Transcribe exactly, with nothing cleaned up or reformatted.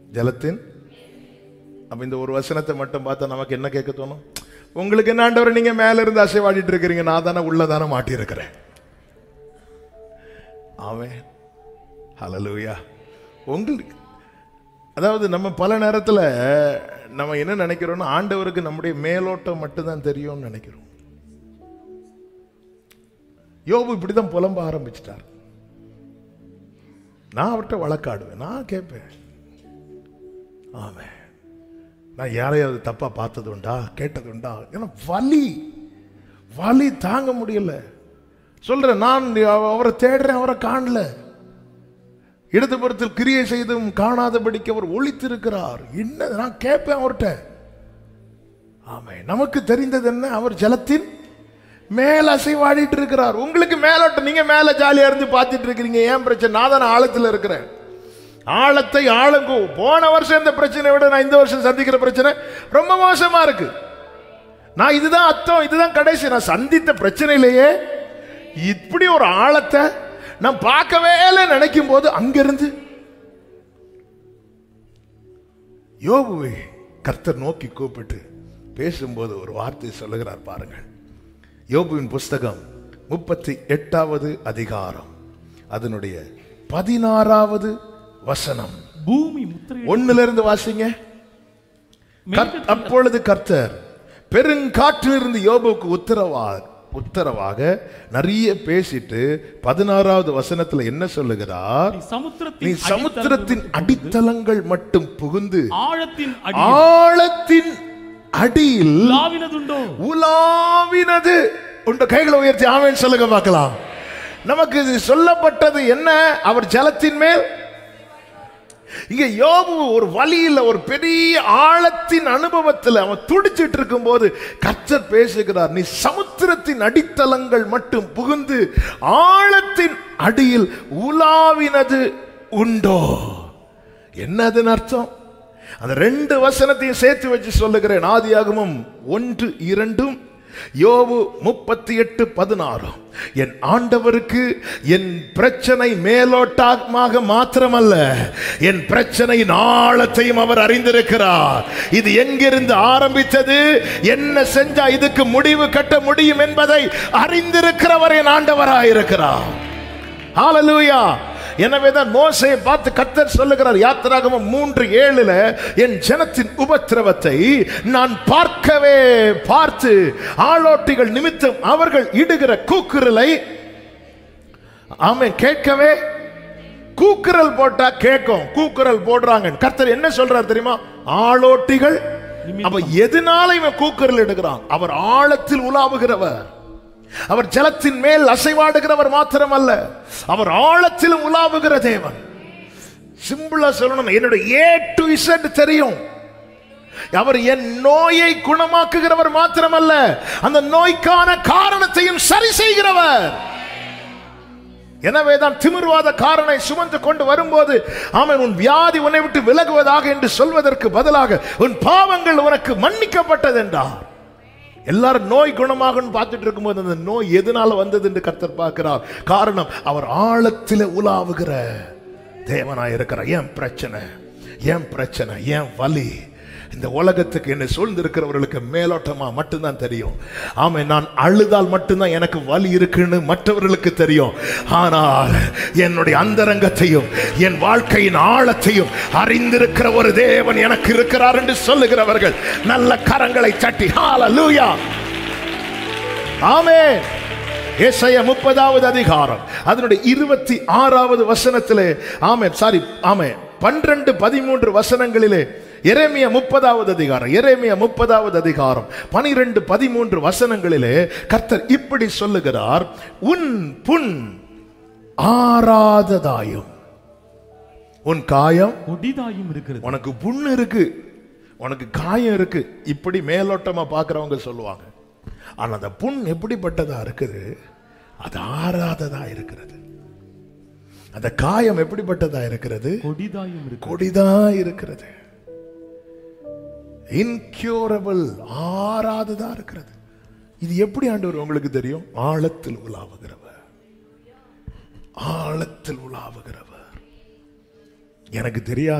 ஜலத்தின். அப்ப இந்த ஒரு வசனத்தை மட்டும் பார்த்தா நமக்கு என்ன கேட்க தோணும்? உங்களுக்கு என்ன ஆண்டவரே, நீங்க மேல இருந்து அசைவாடிட்டு இருக்கிறீங்க, நான் தானே உள்ளதானே மாட்டி இருக்கிறேன். ஆமென், ஹல்லேலூயா. உங்களுக்கு அதாவது நம்ம பல நேரத்தில் நம்ம என்ன நினைக்கிறோம்னா, ஆண்டவருக்கு நம்முடைய மேலோட்டம் மட்டும்தான் தெரியும்னு நினைக்கிறோம். யோபு இப்படிதான் புலம்ப ஆரம்பிச்சிட்டார். நான் அவர்கிட்ட வழக்காடுவேன், நான் கேட்பேன். ஆமென். நான் யாரையாவது தப்பா பார்த்தது உண்டா, கேட்டது உண்டா? ஏன்னா வலி வலி தாங்க முடியல. சொல்றேன், நான் அவரை தேடுறேன், அவரை காணல. இடதுபுறத்தில் கிரியை செய்தும் காணாதபடிக்கு அவர் ஒளித்திருக்கிறார். என்ன நான் கேட்பேன் அவர்கிட்ட. ஆமென். நமக்கு தெரிந்தது என்ன? அவர் ஜலத்தின் மேல அசைவாடிட்டு இருக்கிறார். உங்களுக்கு மேலோட்டம், நீங்க மேல ஜாலியா இருந்து பார்த்துட்டு இருக்கிறீங்க. ஏன் பிரச்சனை? நான் தானே ஆழத்தில் இருக்கிறேன். ஆழத்தை ஆழங்கோ. போன வருஷம் இந்த பிரச்சனை விட நான் இந்த வருஷம் சந்திக்கிற பிரச்சனை ரொம்ப மோசமா இருக்கு. நான் இதுதான் அர்த்தம், இதுதான் கடைசி. நான் சந்தித்த பிரச்சனையிலேயே இப்படி ஒரு ஆழத்தை நான் பார்க்கவே நினைக்கும் போது அங்கிருந்து யோபுவை கர்த்தர் நோக்கி கூப்பிட்டு பேசும்போது ஒரு வார்த்தை சொல்லுகிறார் பாருங்கள். யோபுவின் புஸ்தகம் முப்பத்தி எட்டாவது அதிகாரம் அதனுடைய பதினாறாவது வசனம். பூமி ஒன்னுல இருந்து வாசிங்க. அப்பொழுது கர்த்தர் பெருங்காற்றிலிருந்து யோபுவுக்கு உத்தரவாக உத்தரவாக நிறைய பேசிட்டு பதினாறாவது வசனத்துல என்ன சொல்லுகிறார்? நீ சமுத்திரத்தின் அடித்தளங்கள் மட்டும் புகுந்து ஆழத்தின் ஆழத்தின் அடியில் உலாவினது உண்ட. கைகளை உயர்த்தி ஆமென் சொல்லுங்க பார்க்கலாம். நமக்கு இது சொல்லப்பட்டது என்ன? அவர் ஜலத்தின் மேல். இங்க யோபு ஒரு வழியில் ஒரு பெரிய ஆழத்தின் அனுபவத்தில் அவன் துடிச்சிட்டு இருக்கும் போது கர்த்தர் பேசுகிறார், நீ சமுத்திரத்தின் அடித்தளங்கள் மட்டும் புகுந்து ஆழத்தின் அடியில் உலாவினது உண்டோ? என்னதுன்னு அர்த்தம்? அந்த ரெண்டு வசனத்தையும் சேர்த்து வச்சு சொல்லுகிறேன். ஆதியாகமம் ஒன்று இரண்டும் யோபு முப்பத்தி எட்டு பதினாறு. என் ஆண்டவருக்கு என் பிரச்சனை மேலோட்டமாக மாத்திரமல்ல, என் பிரச்சனையின் ஆழத்தையும் அவர் அறிந்திருக்கிறார். இது எங்கிருந்து ஆரம்பித்தது, என்ன செஞ்சா இதுக்கு முடிவு கட்ட முடியும் என்பதை அறிந்திருக்கிறவர் என் ஆண்டவராயிருக்கிறார். ஹல்லேலூயா. எனவேதான் மோசேயை பார்த்து கர்த்தர் சொல்லுகிறார் யாத்திராகமம் மூன்று ஏழுல, என் ஜனத்தின் உபத்திரவத்தை நான் பார்க்கவே பார்த்து ஆளோட்டிகள் நிமித்தம் அவர்கள் இடுகிற கூக்குரலை ஆமென் கேட்கவே. கூக்குரல் போட்டா கேட்கும், கூக்குரல் போடுறாங்க. கர்த்தர் என்ன சொல்றார் தெரியுமா? ஆளோட்டிகள். அப்ப எதனால இவன் கூக்குரல் இடுகிறான்? அவர் ஆழத்தில் உலாவுகிறவர். அவர் ஜலத்தின் மேல் அசைவாடுகிறவர் மாத்திரமல்ல, அவர் ஆழத்திலும் உலாவுகிற தேவன். சிம்பிளா சொல்லணும், என்னுடைய ஏ டு இசட் தெரியும். அவர் என் நோயை குணமாக்குகிறவர் மாத்திரமல்ல, அந்த நோய்க்கான காரணத்தையும் சரி செய்கிறவர். எனவேதான் திமிர்வாத காரனை சுமந்து கொண்டு வரும்போது ஆமென், உன் வியாதி உன்னை விட்டு விலகுவதாக என்று சொல்வதற்கு பதிலாக உன் பாவங்கள் உனக்கு மன்னிக்கப்பட்டது என்றார். எல்லாரும் நோய் குணமாக பார்த்துட்டு இருக்கும்போது அந்த நோய் எதனால வந்தது என்று கர்த்தர் பார்க்கிறார். காரணம், அவர் ஆழத்தில் உலாவுகிற தேவனாய் இருக்கிறார். ஏன் பிரச்சனை, ஏன் பிரச்சனை, ஏன் வலி? இந்த உலகத்துக்கு என்னை சூழ்ந்திருக்கிறவர்களுக்கு மேலோட்டமா மட்டும்தான் தெரியும். ஆமா, நான் அழுதால் மட்டும்தான் எனக்கு வலி இருக்குன்னு மற்றவர்களுக்கு தெரியும். ஆனால் என்னுடைய அந்தரங்கத்தையும் என் வாழ்க்கையின் ஆழத்தையும் அறிந்திருக்கிற ஒரு தேவன் எனக்கு இருக்கிறார் என்று சொல்லுகிறவர்கள் நல்ல கரங்களை தட்டி ஹல்லேலூயா. ஆமென். ஏசாயா முப்பதாவது அதிகாரம் அதனுடைய இருபத்தி ஆறாவது வசனத்திலே ஆமென் சாரி ஆமென் பன்னிரண்டு பதிமூன்று வசனங்களிலே எரேமியா முப்பதாவது அதிகாரம் எரேமியா முப்பதாவது அதிகாரம் பனிரெண்டு பதிமூன்று வசனங்களிலே கர்த்தர் இப்படி சொல்லுகிறார், உன் புண் ஆறாததாயும் உன் காயம் கொடிதாயும் இருக்கிறது. உனக்கு புண்ணு இருக்கு, உனக்கு காயம் இருக்கு, இப்படி மேலோட்டமா பார்க்கிறவங்க சொல்லுவாங்க. ஆனா அந்த புண் எப்படிப்பட்டதா இருக்குது? அது ஆறாததா இருக்கிறது. அந்த காயம் எப்படிப்பட்டதா இருக்கிறது? கொடிதாயும் இருக்கிறது. கொடிதா இருக்கிறது. இன்க்யூரபிள், ஆறாததா இருக்கிறது. இது எப்படி ஆண்டவர் உங்களுக்கு தெரியும்? ஆழத்தில் உலாவுகிறவர், ஆழத்தில் உலாவுகிறவர். எனக்கு தெரியாது.